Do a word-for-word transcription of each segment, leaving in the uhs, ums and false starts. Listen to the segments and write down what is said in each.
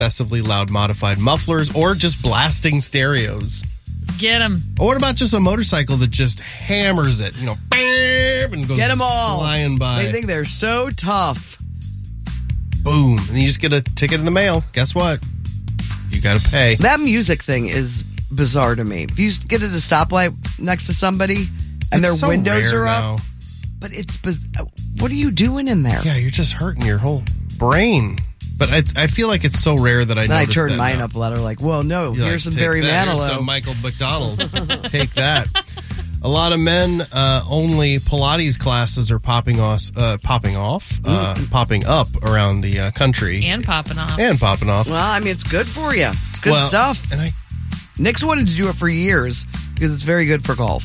excessively loud modified mufflers, or just blasting stereos. Get them. Or what about just a motorcycle that just hammers it, you know, bam, and goes Get them all. flying by. They think they're so tough. Boom. And you just get a ticket in the mail. Guess what? You got to pay. That music thing is bizarre to me. If you get at a stoplight next to somebody and It's their so windows rare are up, now. but it's biz- what are you doing in there? Yeah, you're just hurting your whole brain. But I, I feel like it's so rare that I Then I noticed turned that mine now. up louder, like, well, no, You're here's like, some "Take Barry that. Here's Manilow. some Michael McDonald. Take that. A lot of men uh, only Pilates classes are popping off, uh, popping off, uh, popping up around the uh, country And popping off. and popping off. Well, I mean, it's good for you. It's good Well, stuff. And I, Nick's wanted to do it for years because it's very good for golf.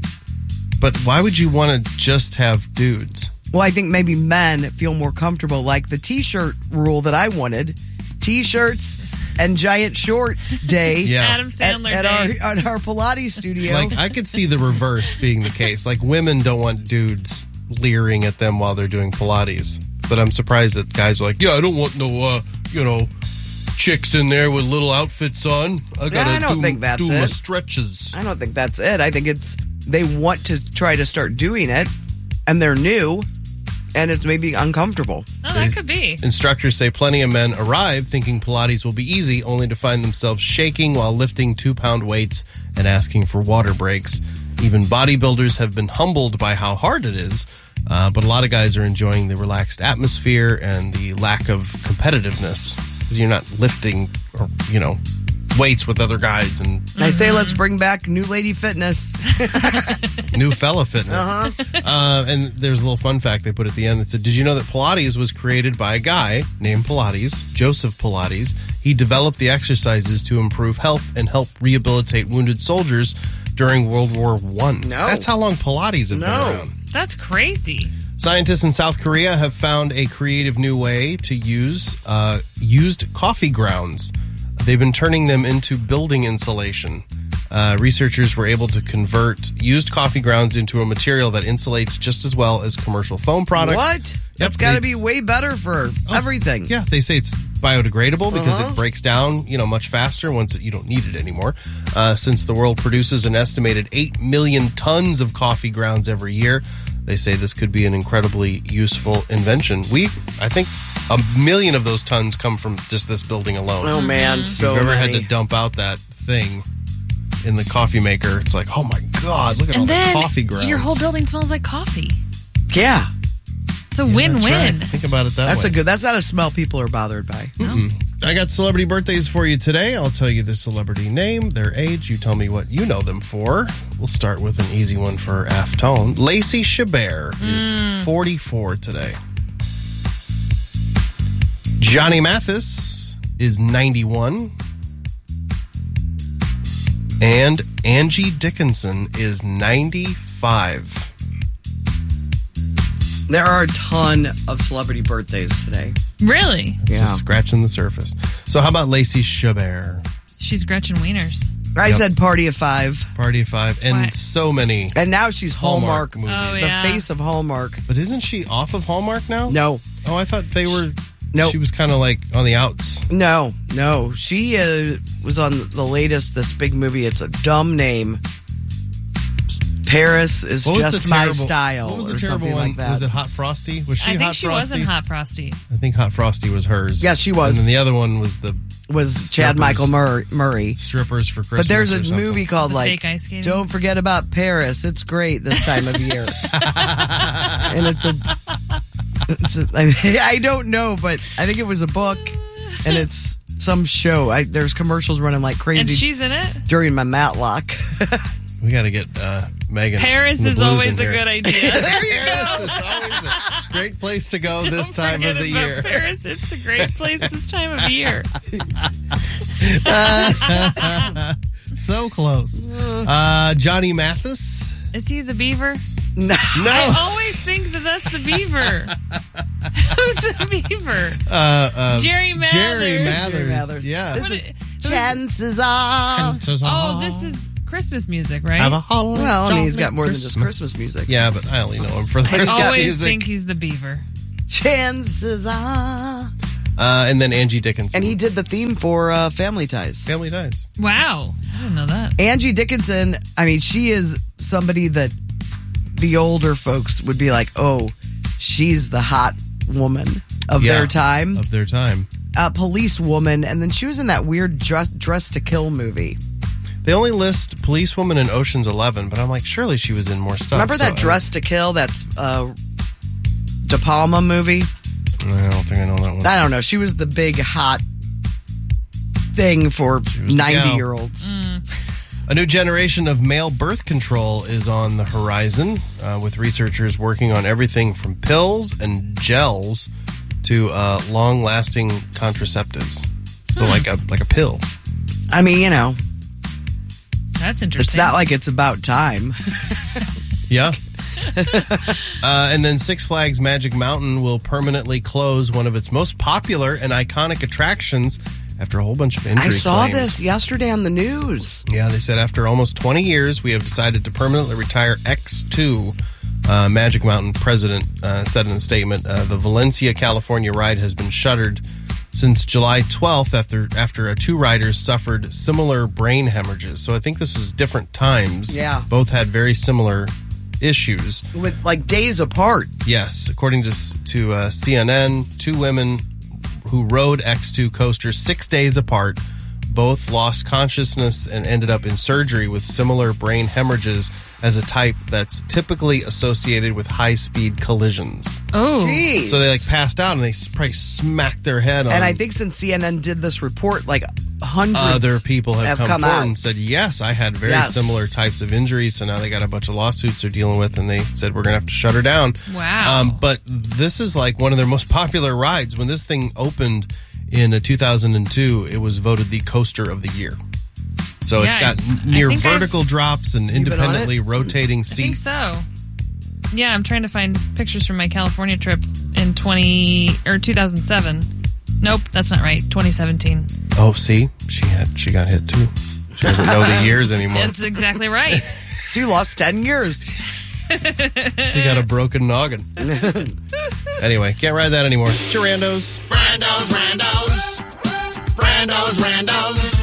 but why would you want to just have dudes? Well, I think maybe men feel more comfortable, like the T-shirt rule that I wanted. T-shirts and giant shorts day Yeah. Adam at, Sandler at day. our, at our Pilates studio. Like I could see the reverse being the case. Like women don't want dudes leering at them while they're doing Pilates. But I'm surprised that guys are like, yeah, I don't want no, uh, you know, chicks in there with little outfits on. I gotta I don't do, think that's do my it. stretches. I don't think that's it. I think it's they want to try to start doing it, and they're new, and it's maybe uncomfortable. Oh, that could be. Instructors say plenty of men arrive thinking Pilates will be easy, only to find themselves shaking while lifting two-pound weights and asking for water breaks. Even bodybuilders have been humbled by how hard it is, uh, but a lot of guys are enjoying the relaxed atmosphere and the lack of competitiveness because you're not lifting, or you know, weights with other guys and I say let's bring back New Lady Fitness. new fella fitness. Uh-huh. Uh, and there's a little fun fact they put at the end that said, did you know that Pilates was created by a guy named Pilates, Joseph Pilates? He developed the exercises to improve health and help rehabilitate wounded soldiers during World War One. No. That's how long Pilates have No. been around. That's crazy. Scientists in South Korea have found a creative new way to use uh, used coffee grounds. They've been turning them into building insulation. Uh, researchers were able to convert used coffee grounds into a material that insulates just as well as commercial foam products. What? That's got to they- be way better for everything. Yeah, they say it's biodegradable because Uh-huh. it breaks down, you know, much faster once it, you don't need it anymore. Uh, since the world produces an estimated eight million tons of coffee grounds every year, they say this could be an incredibly useful invention. We, I think, a million of those tons come from just this building alone. Oh man, If so you've ever many. had to dump out that thing in the coffee maker, it's like, oh my God, look at all And then the coffee grounds. your whole building smells like coffee. Yeah, It's a Yeah, win-win. that's right. Think about it that that's way. a good. That's not a smell people are bothered by. I got celebrity birthdays for you today. I'll tell you the celebrity name, their age. You tell me what you know them for. We'll start with an easy one for Aftone. Lacey Chabert is forty-four today. Johnny Mathis is ninety-one. And Angie Dickinson is ninety-five. There are a ton of celebrity birthdays today. Really? It's Yeah. just scratching the surface. So how about Lacey Chabert? She's Gretchen Wieners. I Yep. said party of five, Party of five. And why- so many. and now she's Hallmark. Hallmark movies. Oh, the yeah. face of Hallmark. But isn't she off of Hallmark now? No, Oh, I thought they were. Nope. She was kind of like on the outs. no, no. She uh, was on the latest, this big movie. It's a dumb name. Paris is What was just the my terrible, style, What was or the terrible something one? like that. Was it Hot Frosty? Was she I think Hot she Frosty? wasn't Hot Frosty. I think Hot Frosty was hers. Yes, she was. And then the other one was the was strippers. Chad Michael Mur- Murray. strippers for Christmas. But there's or a something. movie called The like fake ice skating? Don't Forget About Paris. It's great this time of year. And it's a, it's a I, I don't know, but I think it was a book and it's some show. I, there's commercials running like crazy And she's in it? during my Matlock. We got to get uh, Megan. Paris and the is Blues always in a here. good idea. There you Paris go. is always a great place to go Don't this time of forget the about year. Paris. It's a great place this time of year. So close. Uh, Johnny Mathis. Is he the beaver? No. I always think that that's the beaver. Who's the beaver? Uh, uh, Jerry Mathers. Jerry Mathers. Jerry Mathers. Yeah. This What is it- Chances Are. Oh, this is Christmas music, right? Have a holiday. Well, I mean, he's got more than just Christmas music. Yeah, but I only know him for the I Christmas always music. think he's the beaver. Chances are. Uh, and then Angie Dickinson. And he did the theme for uh, Family Ties. Family Ties. Wow. I didn't know that. Angie Dickinson, I mean, she is somebody that the older folks would be like, oh, she's the hot woman of Yeah, their time. Of their time. A police woman. And then she was in that weird Dress, Dress to Kill movie. They only list policewoman in Ocean's Eleven, but I'm like, surely she was in more stuff. Remember that so, Dress to Kill? That's uh, De Palma movie? I don't think I know that one. I don't know. She was the big hot thing for ninety-year-olds. A new generation of male birth control is on the horizon, uh, with researchers working on everything from pills and gels to uh, long-lasting contraceptives. So, Hmm. like a like a pill. I mean, you know, That's interesting. it's not like it's about time. Yeah. uh, and then Six Flags Magic Mountain will permanently close one of its most popular and iconic attractions after a whole bunch of injury I saw claims. this yesterday on the news. Yeah, they said after almost twenty years, we have decided to permanently retire X two. Uh, Magic Mountain president uh, said in a statement, uh, the Valencia, California ride has been shuttered since July twelfth after after uh, two riders suffered similar brain hemorrhages. So I think this was different times. Yeah. Both had very similar issues. With like days apart. Yes, according to to uh, C N N, two women who rode X two coasters six days apart both lost consciousness and ended up in surgery with similar brain hemorrhages as a type that's typically associated with high-speed collisions. Oh. Jeez. So they like passed out and they probably smacked their head on. And I think since C N N did this report, like hundreds other people have, come, come forward out. and said, yes, I had very Yes. similar types of injuries. So now they got a bunch of lawsuits they're dealing with, and they said, we're going to have to shut her down. Wow. Um, but this is like one of their most popular rides. When this thing opened in uh, two thousand two, it was voted the coaster of the year. So Yeah, it's got I- n- near I think I've- vertical drops and been on independently rotating I think seats. so. Yeah, I'm trying to find pictures from my California trip in twenty or two thousand seven. Nope, that's not right. twenty seventeen. Oh, see? She had she got hit too. She doesn't know the years anymore. That's exactly right. You lost ten years. She got a broken noggin. Anyway, can't ride that anymore. Chirandos. Brandos, Randos. Brandos, Randos.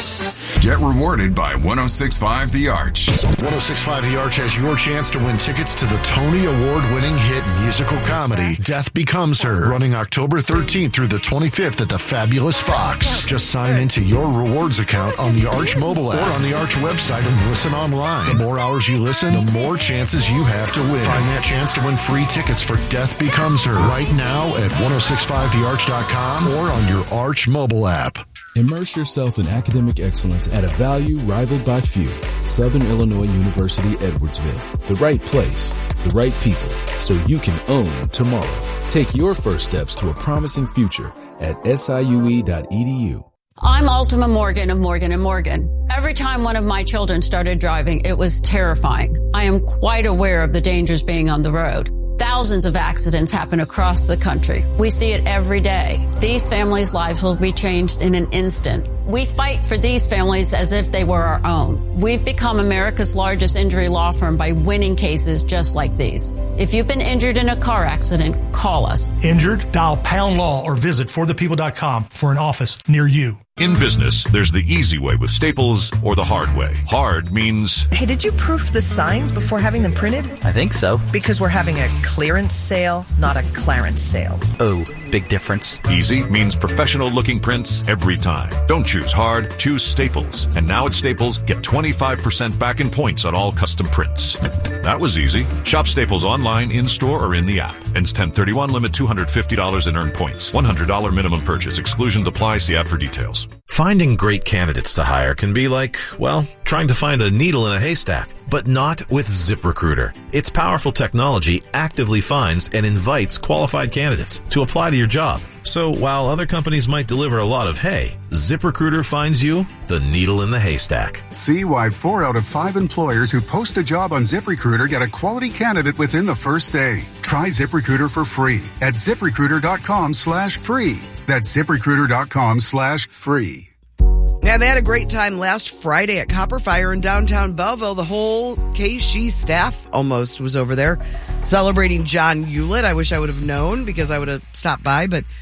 Get rewarded by one oh six point five The Arch. one oh six point five The Arch has your chance to win tickets to the Tony Award-winning hit musical comedy, Death Becomes Her, running October thirteenth through the twenty-fifth at the Fabulous Fox. Just sign into your rewards account on the Arch mobile app or on the Arch website and listen online. The more hours you listen, the more chances you have to win. Find that chance to win free tickets for Death Becomes Her right now at ten sixty-five the arch dot com or on your Arch mobile app. Immerse yourself in academic excellence at a value rivaled by few. Southern Illinois University, Edwardsville. The right place, the right people, so you can own tomorrow. Take your first steps to a promising future at S I U E dot E D U. I'm Ultima Morgan of Morgan and Morgan. Every time one of my children started driving, it was terrifying. I am quite aware of the dangers being on the road. Thousands of accidents happen across the country. We see it every day. These families' lives will be changed in an instant. We fight for these families as if they were our own. We've become America's largest injury law firm by winning cases just like these. If you've been injured in a car accident, call us. Injured? Dial pound law or visit for the people dot com for an office near you. In business, there's the easy way with Staples or the hard way. Hard means... Hey, did you proof the signs before having them printed? I think so. Because we're having a clearance sale, not a clarence sale. Oh, big difference. Easy means professional-looking prints every time. Don't choose hard, choose Staples. And now at Staples, get twenty-five percent back in points on all custom prints. That was easy. Shop Staples online, in-store, or in the app. Ends ten thirty-one, limit two hundred fifty dollars in earned points. one hundred dollars minimum purchase. Exclusions apply. See app for details. Finding great candidates to hire can be like, well, trying to find a needle in a haystack, but not with ZipRecruiter. Its powerful technology actively finds and invites qualified candidates to apply to your job. So while other companies might deliver a lot of hay, ZipRecruiter finds you the needle in the haystack. See why four out of five employers who post a job on ZipRecruiter get a quality candidate within the first day. Try ZipRecruiter for free at ZipRecruiter.com slash free. That's ZipRecruiter.com slash free. Yeah, they had a great time last Friday at Copper Fire in downtown Belleville. The whole K S H E staff almost was over there celebrating John Hewlett. I wish I would have known because I would have stopped by, but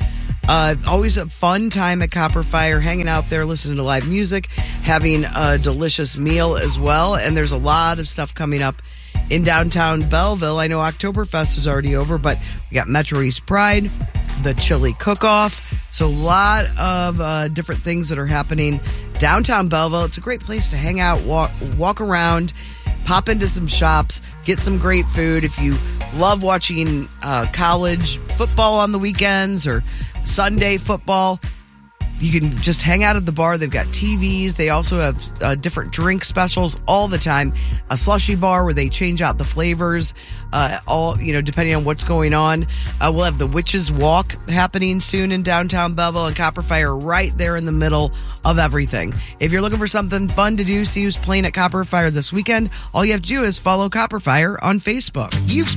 Uh, always a fun time at Copper Fire, hanging out there, listening to live music, having a delicious meal as well. And there's a lot of stuff coming up in downtown Belleville. I know Oktoberfest is already over, but we got Metro East Pride, the Chili Cook-Off. So a lot of uh, different things that are happening downtown Belleville. It's a great place to hang out, walk, walk around, pop into some shops, get some great food. If you love watching uh, college football on the weekends or Sunday football, you can just hang out at the bar. They've got T Vs. They also have uh, different drink specials all the time. A slushy bar where they change out the flavors, uh, all you know, depending on what's going on. Uh, we'll have the Witches Walk happening soon in downtown Belleville, and Copper Fire right there in the middle of everything. If you're looking for something fun to do, see who's playing at Copper Fire this weekend. All you have to do is follow Copper Fire on Facebook. You've